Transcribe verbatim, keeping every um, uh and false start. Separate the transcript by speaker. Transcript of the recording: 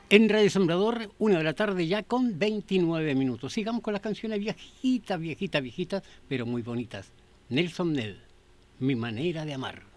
Speaker 1: En Radio Sembrador, una de la tarde ya con veintinueve minutos. Sigamos con las canciones viejitas, viejitas, viejitas, pero muy bonitas. Nelson Ned, Mi manera de amar.